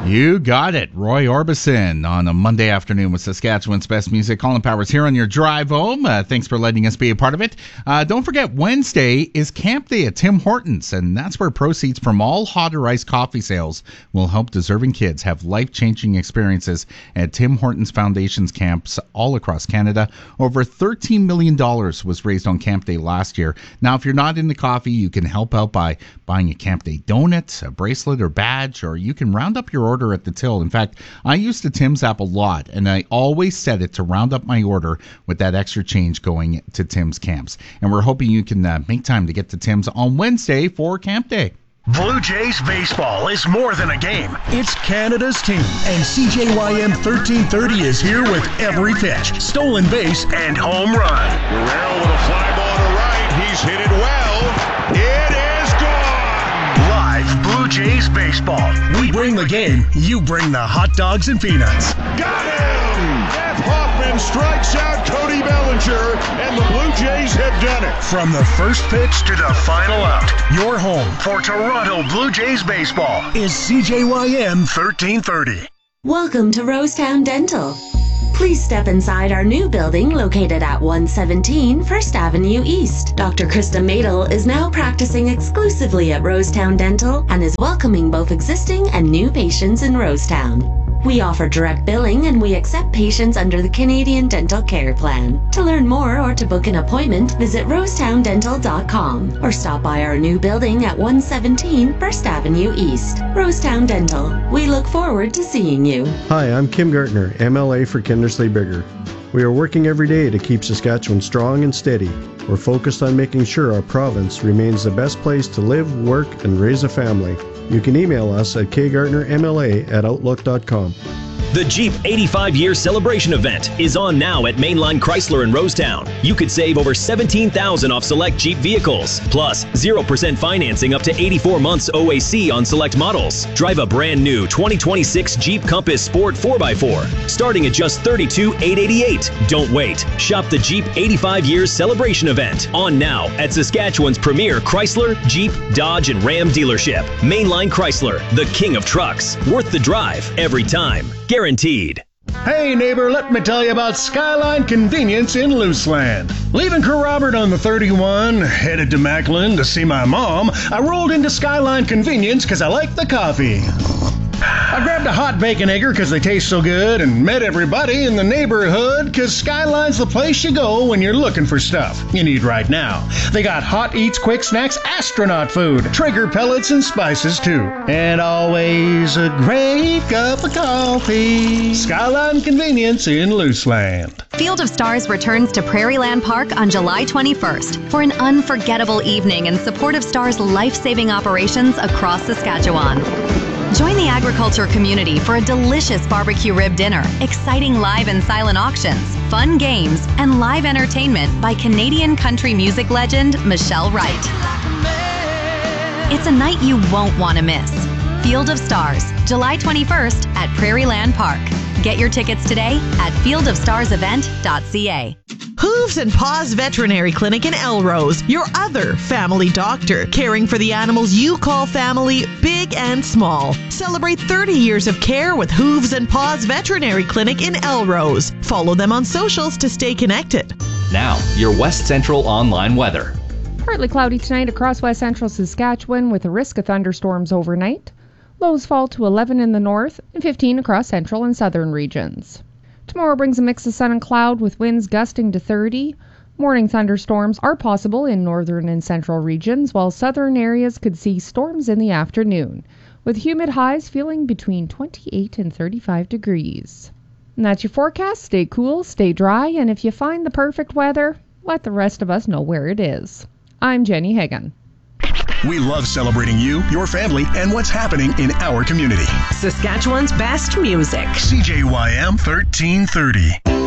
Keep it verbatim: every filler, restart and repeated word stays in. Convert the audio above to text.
You got it. Roy Orbison on a Monday afternoon with Saskatchewan's best music. Colin Powers here on your drive home. Uh, thanks for letting us be a part of it. Uh, don't forget, Wednesday is Camp Day at Tim Hortons, and that's where proceeds from all hot or iced coffee sales will help deserving kids have life-changing experiences at Tim Hortons Foundation's camps all across Canada. Over thirteen million dollars was raised on Camp Day last year. Now, if you're not into coffee, you can help out by buying a Camp Day donut, a bracelet, or badge, or you can round up your order at the till. In fact, I use the Tim's app a lot, and I always set it to round up my order with that extra change going to Tim's camps. And we're hoping you can uh, make time to get to Tim's on Wednesday for Camp Day. Blue Jays baseball is more than a game. It's Canada's team. And C J Y M thirteen thirty is here with every pitch, stolen base, and home run. Guerrero with a fly ball to right. He's hit it well. It is gone. Live Blue Jays baseball. We bring the game. You bring the hot dogs and peanuts. Got him! Jeff Hoffman strikes out Cody Bellinger, and the Blue Jays have done it. From the first pitch to the final out, your home for Toronto Blue Jays baseball is C J Y M thirteen thirty. Welcome to Rosetown Dental. Please step inside our new building located at one seventeen First Avenue East. Doctor Krista Madel is now practicing exclusively at Rosetown Dental and is welcoming both existing and new patients in Rosetown. We offer direct billing and we accept patients under the Canadian Dental Care Plan. To learn more or to book an appointment, visit rosetown dental dot com or stop by our new building at one seventeen First Avenue East. Rosetown Dental. We look forward to seeing you. Hi, I'm Kim Gartner, M L A for Kindersley Bigger. We are working every day to keep Saskatchewan strong and steady. We're focused on making sure our province remains the best place to live, work, and raise a family. You can email us at k gartner m l a at outlook dot com. The Jeep eighty-five year celebration event is on now at Mainline Chrysler in Rosetown. You could save over seventeen thousand dollars off select Jeep vehicles, plus zero percent financing up to eighty-four months O A C on select models. Drive a brand new twenty twenty-six Jeep Compass Sport four by four, starting at just thirty-two thousand eight hundred eighty-eight dollars. Don't wait. Shop the Jeep eighty-five years celebration event on now at Saskatchewan's premier Chrysler, Jeep, Dodge, and Ram dealership. Mainline Chrysler, the king of trucks. Worth the drive every time. Guaranteed. Hey neighbor, let me tell you about Skyline Convenience in Luceland. Leaving Kerr Robert on the thirty-one, headed to Macklin to see my mom, I rolled into Skyline Convenience because I like the coffee. I grabbed a hot bacon egger because they taste so good and met everybody in the neighborhood because Skyline's the place you go when you're looking for stuff you need right now. They got hot eats, quick snacks, astronaut food, Traeger pellets and spices too. And always a great cup of coffee. Skyline Convenience in Luceland. Field of Stars returns to Prairieland Park on July twenty-first for an unforgettable evening in support of Stars' life-saving operations across Saskatchewan. Join the agriculture community for a delicious barbecue rib dinner, exciting live and silent auctions, fun games, and live entertainment by Canadian country music legend Michelle Wright. It's a night you won't want to miss. Field of Stars, July twenty-first at Prairieland Park. Get your tickets today at field of stars event dot c a. Hooves and Paws Veterinary Clinic in Elrose, your other family doctor, caring for the animals you call family, big and small. Celebrate thirty years of care with Hooves and Paws Veterinary Clinic in Elrose. Follow them on socials to stay connected. Now, your West Central online weather. Partly cloudy tonight across West Central Saskatchewan with a risk of thunderstorms overnight. Lows fall to eleven in the north and fifteen across central and southern regions. Tomorrow brings a mix of sun and cloud with winds gusting to thirty. Morning thunderstorms are possible in northern and central regions, while southern areas could see storms in the afternoon, with humid highs feeling between twenty-eight and thirty-five degrees. And that's your forecast. Stay cool, stay dry, and if you find the perfect weather, let the rest of us know where it is. I'm Jenny Hagan. We love celebrating you, your family, and what's happening in our community. Saskatchewan's best music. C J Y M thirteen thirty.